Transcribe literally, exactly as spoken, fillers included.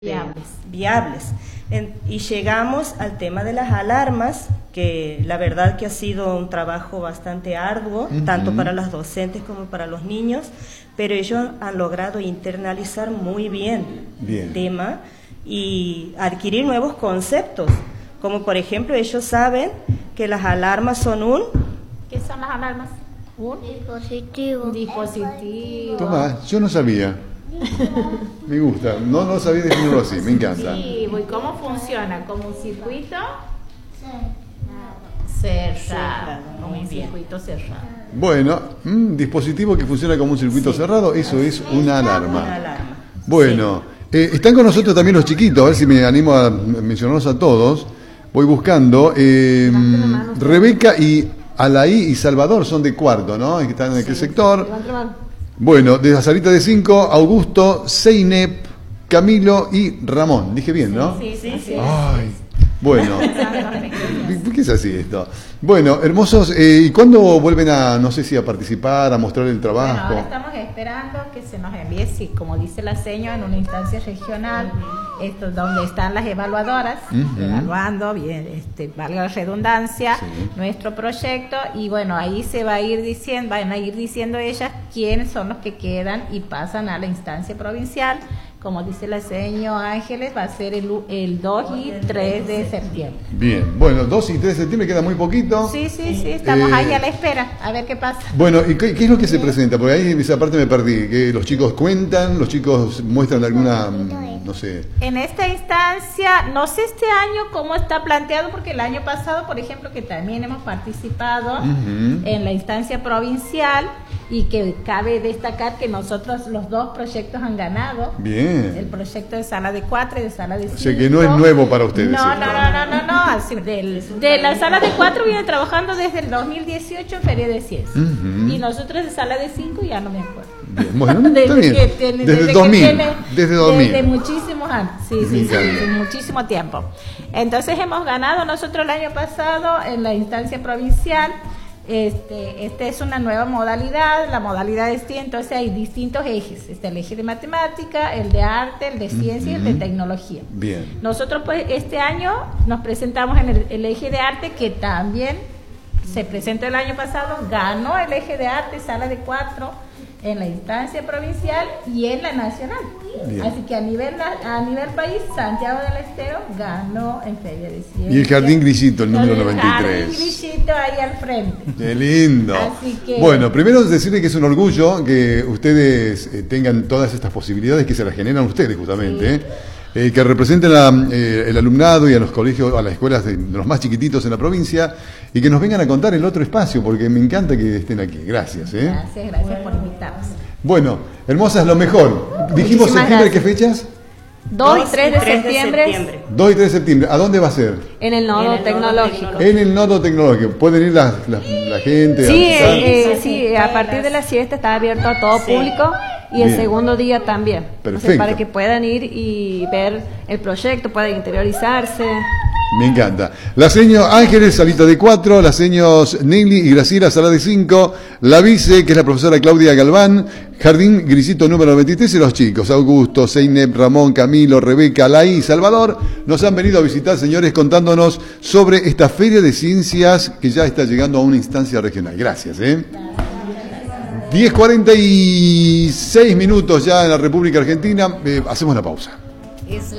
viables. viables. En, y llegamos al tema de las alarmas, que la verdad que ha sido un trabajo bastante arduo, uh-huh. tanto para las docentes como para los niños, pero ellos han logrado internalizar muy bien, bien. el tema y adquirir nuevos conceptos, como por ejemplo ellos saben que las alarmas son un... ¿Qué son las alarmas? Un dispositivo. Un dispositivo. Toma, yo no sabía. Me gusta, no, no sabía definirlo así, me encanta. Sí, ¿y cómo funciona? ¿Como un circuito? Cerrado. Cerrado, como un circuito cerrado. Bueno, un dispositivo que funciona como un circuito sí. cerrado, eso es una alarma. Una alarma. Bueno, sí. eh, están con nosotros también los chiquitos, a ver si me animo a mencionarlos a todos. Voy buscando. Eh, Rebeca y Alaí y Salvador son de cuarto, ¿no? Que están en aquel sí. sector. Bueno, de la salita de cinco, Augusto, Zeynep, Camilo y Ramón. Dije bien, ¿no? Sí, sí, sí. Ay, bueno. ¿Por qué es así esto? Bueno, hermosos, eh, ¿y cuándo vuelven a, no sé si a participar, a mostrar el trabajo? Bueno, ahora estamos esperando que se nos envíe, sí, como dice la seño, en una instancia regional, esto donde están las evaluadoras, uh-huh. evaluando, bien, este, valga la redundancia, sí. nuestro proyecto, y bueno, ahí se va a ir diciendo, van a ir diciendo ellas quiénes son los que quedan y pasan a la instancia provincial. Como dice la seño Ángeles, va a ser el, el dos y tres de septiembre. Bien, bueno, dos y tres de septiembre queda muy poquito. Sí, sí, sí, estamos eh, ahí a la espera, a ver qué pasa. Bueno, ¿y qué, qué es lo que se presenta? Porque ahí esa parte me perdí, que los chicos cuentan, los chicos muestran alguna, no sé. En esta instancia, no sé este año cómo está planteado, porque el año pasado, por ejemplo, que también hemos participado uh-huh. en la instancia provincial, y que cabe destacar que nosotros los dos proyectos han ganado. Bien. El proyecto de sala de cuatro y de sala de cinco. O sea que no es nuevo para ustedes. No, no, no, no, no, no. Así, del, de la sala de cuatro viene trabajando desde el dos mil dieciocho en Feria de Ciencias. Uh-huh. Y nosotros de sala de cinco ya no me acuerdo. Bien, bueno, desde está bien. Que tiene, desde, desde dos mil. Tiene, desde dos mil. Desde muchísimos años. Sí, sí, sí, sí, muchísimo tiempo. Entonces hemos ganado nosotros el año pasado en la instancia provincial. Este, este es una nueva modalidad, la modalidad es entonces hay distintos ejes, está el eje de matemática, el de arte, el de ciencia uh-huh. y el de tecnología. Bien. Nosotros pues este año nos presentamos en el, el eje de arte, que también se presentó el año pasado, ganó el eje de arte, sala de cuatro, en la instancia provincial y en la nacional. Bien. Así que a nivel a nivel país, Santiago del Estero ganó en Feria de Ciencias. Y el Jardín Grisito, el número noventa y tres. El Jardín Grisito ahí al frente. ¡Qué lindo! Así que... Bueno, primero decirle que es un orgullo que ustedes eh, tengan todas estas posibilidades que se las generan ustedes justamente, sí. eh, que representen a, eh, el alumnado y a los colegios, a las escuelas de, de los más chiquititos en la provincia, y que nos vengan a contar el otro espacio, porque me encanta que estén aquí. Gracias. ¿eh? Gracias, gracias por invitarnos. Bueno, hermosas, lo mejor. Dijimos septiembre, ¿qué fechas? dos y tres de septiembre. dos y tres de septiembre. ¿A dónde va a ser? En el nodo, en el tecnológico. nodo tecnológico. En el nodo tecnológico. ¿Pueden ir la, la, la gente? Sí, a eh, sí, a partir de la siesta está abierto a todo sí. público. Y el Bien. segundo día también. Perfecto. O sea, para que puedan ir y ver el proyecto, puedan interiorizarse. Me encanta. La seño Ángeles, salita de cuatro, las seños Nelly y Graciela, sala de cinco, la vice, que es la profesora Claudia Galván, Jardín Grisito número noventa y tres, y los chicos, Augusto, Zeynep, Ramón, Camilo, Rebeca, Alaí y Salvador, nos han venido a visitar, señores, contándonos sobre esta Feria de Ciencias que ya está llegando a una instancia regional. Gracias, ¿eh? diez cuarenta y seis minutos ya en la República Argentina. Eh, hacemos la pausa.